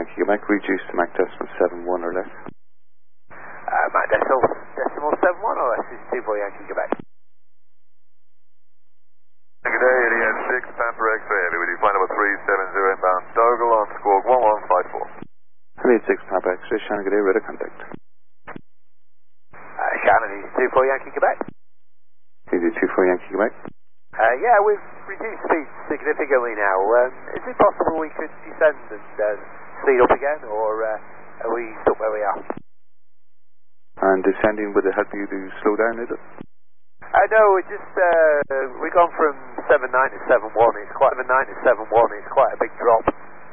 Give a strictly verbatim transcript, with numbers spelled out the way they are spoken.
Yankee Quebec, reduce to Mach decimal seven one or less. Uh, Mach decimal, decimal seven one or less is two four Yankee Quebec. Good day, Idiot six, Pamper X-ray, heavy with you, flight number three seven zero inbound, Dogal on squawk one one five four. Idiot six, Pamper X-ray, Shannon, good day, radar contact. Uh, Shannon is two four Yankee Quebec. Idiot two four Yankee Quebec. Uh, yeah, we've reduced speed significantly now. Um, is it possible we could descend and uh, speed up again, or uh, are we stuck where we are? And descending, would it help you to slow down, is it? I know, we just, uh, we've gone from seven nine to seven one, it's quite, seven nine to seven one, it's quite a big drop.